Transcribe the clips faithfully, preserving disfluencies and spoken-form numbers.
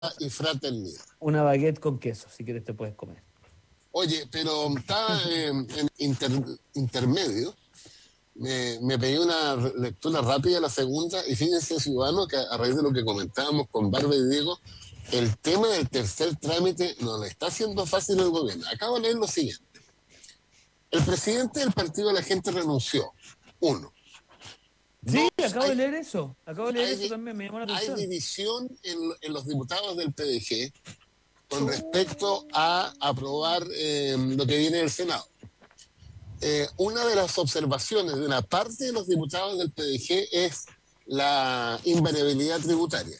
y fraternidad. Una baguette con queso, si quieres te puedes comer. Oye, pero estaba eh, en inter, intermedio, me, me pedí una lectura rápida la segunda, y fíjense, ciudadano, que a raíz de lo que comentábamos con Barba y Diego, el tema del tercer trámite no le está haciendo fácil al gobierno. Acabo de leer lo siguiente. El presidente del Partido de la Gente renunció. Uno. Sí, Dos, acabo de hay, leer eso. Acabo de leer eso hay, también, me llamó la hay atención. división en, en los diputados del P D G con respecto a aprobar eh, lo que viene del Senado. Eh, una de las observaciones de una parte de los diputados del P D G es la invariabilidad tributaria.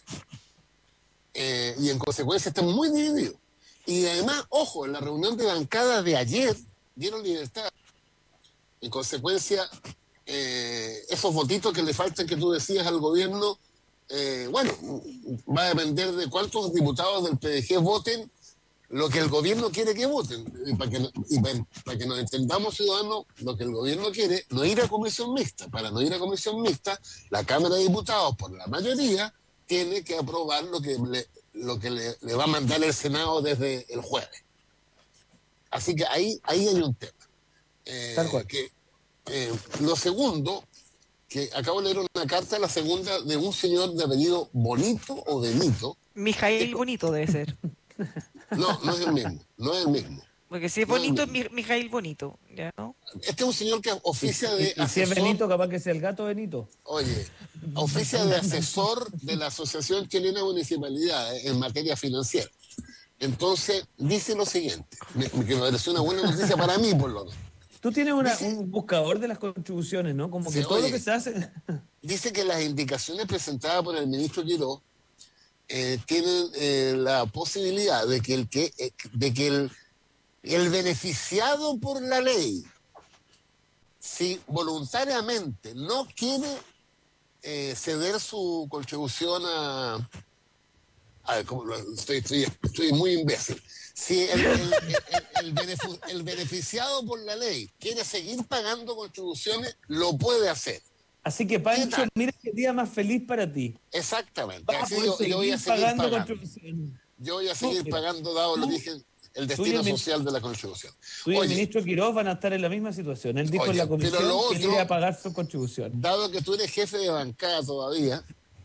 Eh, y en consecuencia están muy divididos. Y además, ojo, en la reunión de bancada de ayer dieron libertad. En consecuencia, eh, esos votitos que le faltan que tú decías al gobierno, eh, bueno, va a depender de cuántos diputados del P D G voten lo que el gobierno quiere que voten. Y para que, y para, para que nos entendamos, ciudadanos, lo que el gobierno quiere, no ir a comisión mixta. Para no ir a comisión mixta, la Cámara de Diputados, por la mayoría, tiene que aprobar lo que le, lo que le, le va a mandar el Senado desde el jueves. Así que ahí, ahí hay un tema. Eh, Tal cual. que, eh, lo segundo, que acabo de leer una carta, la segunda, de un señor de apellido Bonito o Benito. Mijail Que, Bonito debe ser. no, no es el mismo, no es el mismo. Porque si es No es el bonito, es mismo. Mi- Mijail Bonito, ¿ya no? Este es un señor que Y, oficia y- de y si es asesor, Benito, capaz que sea el gato Benito. oye, oficia de asesor de la Asociación Chilena de Municipalidades en materia financiera. Entonces, dice lo siguiente, me, que me pareció una buena noticia para mí, por lo menos. Tú tienes una, Dice, un buscador de las contribuciones, ¿no? Como sí, que todo oye, lo que se hace... dice que las indicaciones presentadas por el ministro Quiró eh, tienen eh, la posibilidad de que el que, eh, de que el, el beneficiado por la ley, si voluntariamente no quiere eh, ceder su contribución a... A ver, ¿cómo lo, estoy, estoy, estoy muy imbécil. Si el, el, el, el, benefic, el beneficiado por la ley quiere seguir pagando contribuciones, lo puede hacer. Así que, Pancho, mira qué día más feliz para ti. Exactamente. Vas a Así poder yo, yo voy a seguir pagando, pagando. contribuciones. Yo voy a Tú, seguir mira, pagando, dado tú, lo que dije, el tú y destino el, social de la contribución. tú y el Oye, ministro Quiroz van a estar en la misma situación. Él dijo en oye, la pero comisión lo que él iba otro, a pagar su contribución. dado que tú eres jefe de bancada todavía,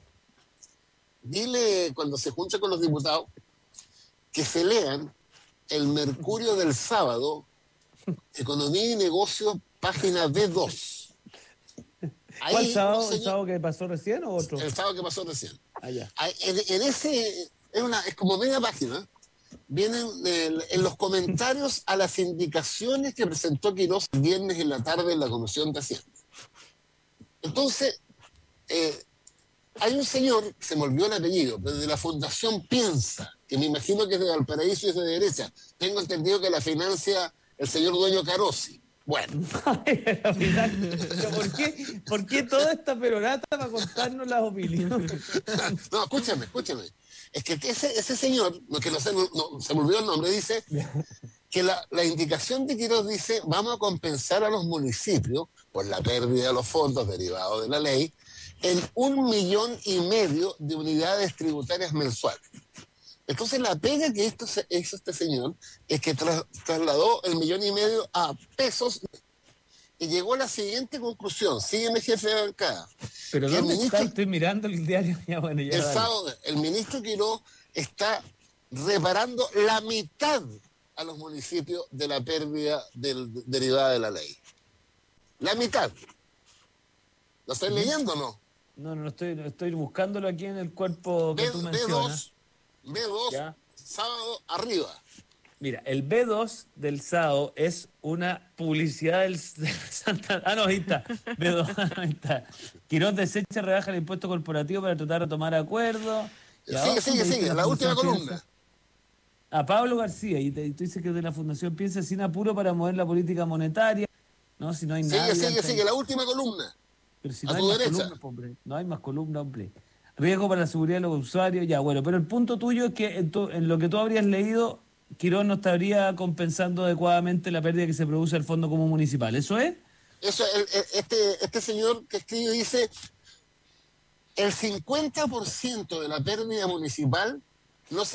dile cuando se junte con los diputados que se lean el Mercurio del sábado, Economía y Negocios, página B dos. Ahí, ¿Cuál sábado? señor, ¿El sábado que pasó recién o otro? el sábado que pasó recién. Allá. En, en ese, es, una, es como media página, vienen eh, en los comentarios a las indicaciones que presentó Quirós el viernes en la tarde en la Comisión de Hacienda. Entonces, eh, hay un señor, se me olvidó el apellido, pero de la Fundación Piensa, que me imagino que es de Valparaíso y es de derecha. Tengo entendido que la financia el señor dueño Carosi. Bueno. ¿Por qué, ¿Por qué toda esta perorata para contarnos las opiniones? No, escúchame, escúchame. Es que ese, ese señor, que no sé, no, no, se me olvidó el nombre, dice que la, la indicación de Quirós dice, vamos a compensar a los municipios por la pérdida de los fondos derivados de la ley en un millón y medio de unidades tributarias mensuales. Entonces la pega que esto se, hizo este señor es que tras, trasladó el millón y medio a pesos y llegó a la siguiente conclusión. Sígueme, jefe de bancada. Pero ¿dónde ministro, está? Estoy mirando el diario. Ya, bueno, ya el, sábado, el ministro Quirós está reparando la mitad a los municipios de la pérdida del, derivada de la ley. La mitad. ¿Lo estás leyendo o no? No, no, estoy, estoy buscándolo aquí en el cuerpo que B, tú mencionas. B dos, B dos, sábado arriba. Mira, el B dos del sábado es una publicidad del, del Santa... Ah, no, ahí está. B dos, ahí está. Quirós desecha, rebaja el impuesto corporativo para tratar de tomar acuerdo. Sigue, sigue, sigue. La, la última columna. Piensa. A Pablo García, y, te, y tú dices que de la Fundación Piensa sin apuro para mover la política monetaria. No, si no hay nada. Sigue, sigue, sigue. La última columna. Pero si a no tu hay derecha. Más columna, hombre. No hay más columna, hombre. Riesgo para la seguridad de los usuarios, ya, bueno, pero el punto tuyo es que en, tu, en lo que tú habrías leído, Quirós no estaría compensando adecuadamente la pérdida que se produce al Fondo Común Municipal, ¿eso es? Eso, el, el, este, este señor que escribe dice, el cincuenta por ciento de la pérdida municipal no